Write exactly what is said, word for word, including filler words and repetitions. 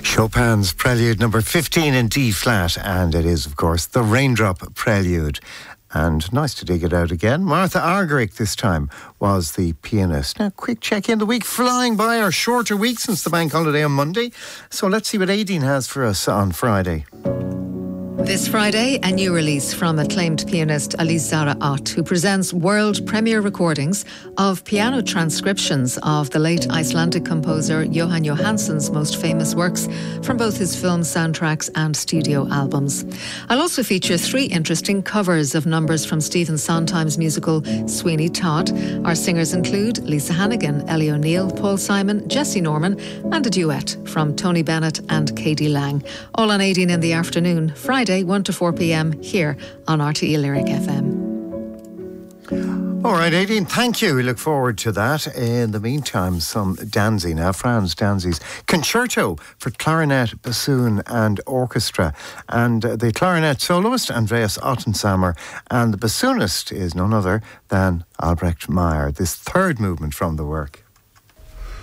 Chopin's Prelude number fifteen in D flat, and it is, of course, the Raindrop Prelude. And nice to dig it out again. Martha Argerich this time was the pianist. Now, quick check in. The week flying by, our shorter week since the bank holiday on Monday. So let's see what Aideen has for us on Friday. This Friday, a new release from acclaimed pianist Elise Zara Ott, who presents world premiere recordings of piano transcriptions of the late Icelandic composer Jóhann Jóhannsson's most famous works from both his film soundtracks and studio albums. I'll also feature three interesting covers of numbers from Stephen Sondheim's musical Sweeney Todd. Our singers include Lisa Hannigan, Ellie O'Neill, Paul Simon, Jesse Norman, and a duet from Tony Bennett and Katie Lang. All on Aideen in the afternoon, Friday, one to four p.m. here on R T E Lyric F M. All right, Aideen, thank you. We look forward to that. In the meantime, some Danzy now. Franz Danzy's Concerto for Clarinet, Bassoon and Orchestra. And uh, the clarinet soloist, Andreas Ottensamer, and the bassoonist is none other than Albrecht Meyer. This third movement from the work.